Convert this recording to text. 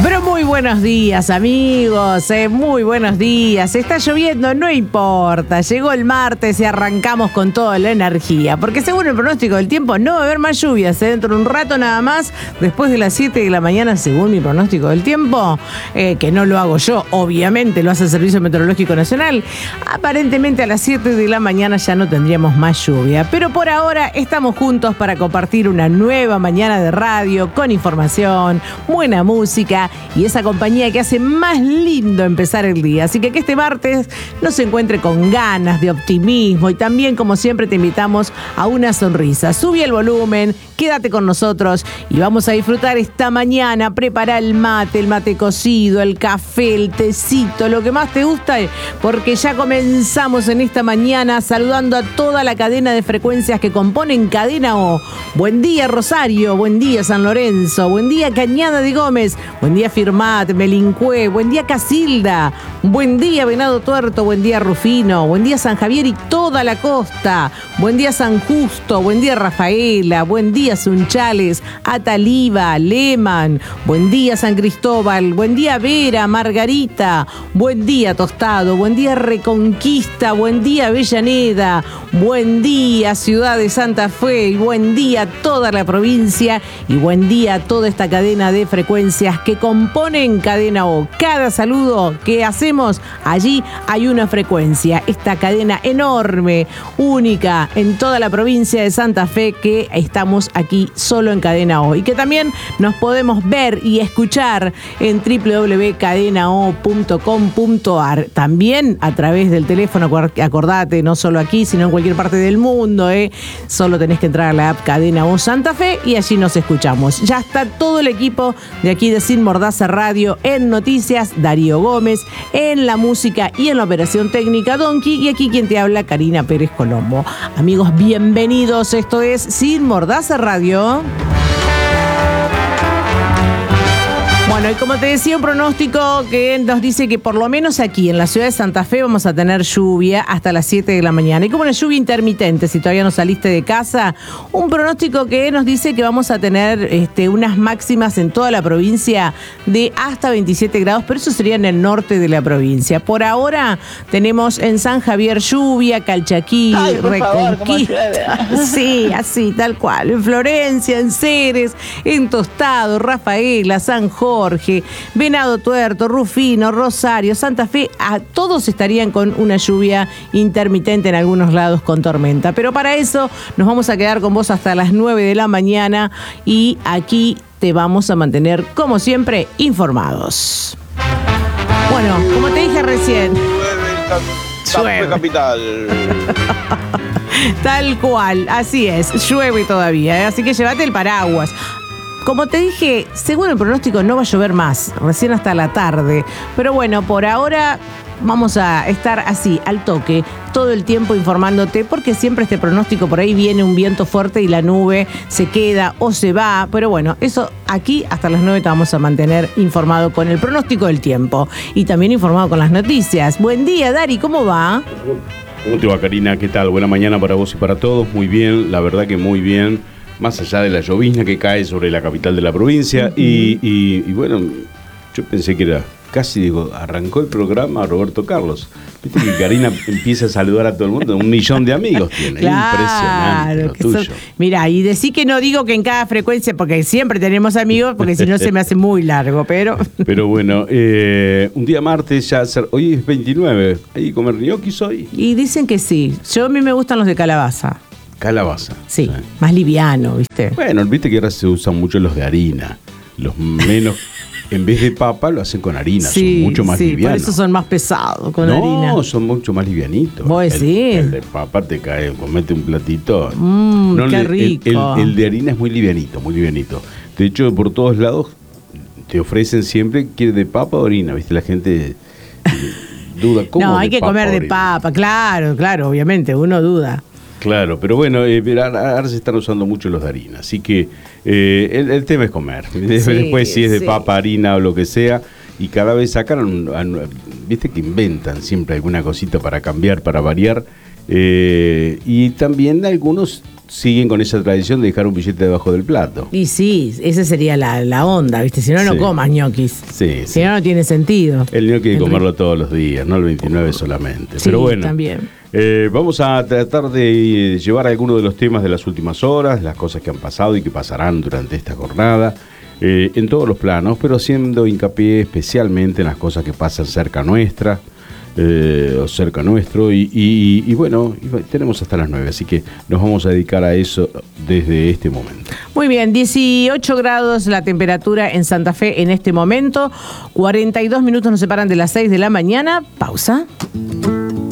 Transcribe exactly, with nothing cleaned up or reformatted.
Pero muy buenos días, amigos, eh, muy buenos días. Está lloviendo, no importa. Llegó el martes y arrancamos con toda la energía. Porque según el pronóstico del tiempo, no va a haber más lluvias. ¿eh? Dentro de un rato nada más, después de las siete de la mañana, según mi pronóstico del tiempo, eh, que no lo hago yo, obviamente lo hace el Servicio Meteorológico Nacional. Aparentemente a las siete de la mañana ya no tendríamos más lluvia. Pero por ahora estamos juntos para compartir una nueva mañana de radio con información, buena música y esa compañía que hace más lindo empezar el día. Así que que este martes nos encuentre con ganas de optimismo y también, como siempre, te invitamos a una sonrisa. Sube el volumen, quédate con nosotros y vamos a disfrutar esta mañana. Prepara el mate, el mate cocido, el café, el tecito, lo que más te gusta, porque ya comenzamos en esta mañana saludando a toda la cadena de frecuencias que componen Cadena O. Buen día, Rosario, buen día, San Lorenzo, buen día, Cañada de Gómez, buen día, Firmat, Melincué, buen día, Casilda, buen día, Venado Tuerto, buen día, Rufino, buen día, San Javier y toda la costa, buen día, San Justo, buen día, Rafaela, buen día, Sunchales, Ataliva, Leman, buen día, San Cristóbal, buen día, Vera, Margarita, buen día, Tostado, buen día, Reconquista, buen día, Avellaneda, buen día, Ciudad de Santa Fe, y buen día toda la provincia y buen día toda esta cadena de frecuencias que componen Cadena O. Cada saludo que hacemos, allí hay una frecuencia. Esta cadena enorme, única en toda la provincia de Santa Fe, que estamos aquí solo en Cadena O y que también nos podemos ver y escuchar en doble u doble u doble u punto cadena o punto com punto a r. También a través del teléfono, acordate, no solo aquí, sino en cualquier parte del mundo. ¿eh? Solo tenés que entrar a la app Cadena O Santa Fe y allí nos escuchamos. Ya está todo el equipo de aquí de Sin Mordaza Radio en noticias, Darío Gómez, en la música y en la operación técnica, Donkey, y aquí quien te habla, Karina Pérez Colombo. Amigos, bienvenidos. Esto es Sin Mordaza Radio. Bueno, y como te decía, un pronóstico que nos dice que por lo menos aquí en la ciudad de Santa Fe vamos a tener lluvia hasta las siete de la mañana. Y como una lluvia intermitente, si todavía no saliste de casa, un pronóstico que nos dice que vamos a tener este, unas máximas en toda la provincia de hasta veintisiete grados, pero eso sería en el norte de la provincia. Por ahora tenemos en San Javier lluvia, Calchaquí, Ay, por Reconquista. favor, Sí, así, tal cual. En Florencia, en Ceres, en Tostado, Rafaela, San Jorge, Jorge, Venado Tuerto, Rufino, Rosario, Santa Fe, a todos estarían con una lluvia intermitente en algunos lados con tormenta. Pero para eso nos vamos a quedar con vos hasta las nueve de la mañana y aquí te vamos a mantener, como siempre, informados. Bueno, como te dije recién, Llueve capital. Tal cual, así es, llueve todavía, ¿eh? Así que llévate el paraguas. Como te dije, según el pronóstico no va a llover más, recién hasta la tarde. Pero bueno, por ahora vamos a estar así, al toque, todo el tiempo informándote, porque siempre este pronóstico por ahí viene un viento fuerte y la nube se queda o se va. Pero bueno, eso aquí hasta las nueve te vamos a mantener informado con el pronóstico del tiempo y también informado con las noticias. Buen día, Dari, ¿cómo va? ¿Cómo te va, Karina? ¿Qué tal? Buena mañana para vos y para todos. Muy bien, la verdad que muy bien. Más allá de la llovizna que cae sobre la capital de la provincia. Uh-huh. y, y, y bueno, yo pensé que era casi, digo, arrancó el programa Roberto Carlos. Viste que Karina empieza a saludar a todo el mundo, un millón de amigos tiene. Claro, impresionante lo tuyo. Son, mira, y decí que no digo que en cada frecuencia, porque siempre tenemos amigos, porque si no se me hace muy largo, pero... Pero bueno, eh, un día martes ya, hoy es veintinueve, ¿hay comer ñoquis hoy? Y dicen que sí, yo a mí me gustan los de calabaza. Calabaza. Sí, sí, más liviano, ¿viste? Bueno, viste que ahora se usan mucho los de harina. Los menos, en vez de papa, lo hacen con harina. Sí, son mucho más sí, livianos. Por eso son más pesados con no, harina. No, son mucho más livianitos. ¿Vos decís? El, el de papa te cae, comete un platito. Mmm, no, qué el, rico. El, el, el de harina es muy livianito, muy livianito. De hecho, por todos lados te ofrecen siempre, ¿quieres de papa o harina? ¿Viste? La gente duda. ¿Cómo no, hay que papa, comer de harina? papa, claro, claro, obviamente, uno duda. Claro, pero bueno, eh, ahora se están usando mucho los de harina, así que eh, el, el tema es comer. Sí, después si es de sí. papa, harina o lo que sea, y cada vez sacan, viste que inventan siempre alguna cosita para cambiar, para variar, eh, y también algunos siguen con esa tradición de dejar un billete debajo del plato. Y sí, esa sería la, la onda, ¿viste? Si no, no Sí. comas ñoquis. Sí, Si sí. no, no tiene sentido. El ñoqui hay que El comerlo todos los días, no el veintinueve solamente. Sí, Pero bueno, también. eh, vamos a tratar de llevar algunos de los temas de las últimas horas, las cosas que han pasado y que pasarán durante esta jornada, eh, en todos los planos, pero haciendo hincapié especialmente en las cosas que pasan cerca nuestra, eh, o cerca nuestro, y, y, y bueno, y tenemos hasta las nueve, así que nos vamos a dedicar a eso desde este momento. Muy bien, dieciocho grados la temperatura en Santa Fe en este momento. cuarenta y dos minutos nos separan de las seis de la mañana. Pausa.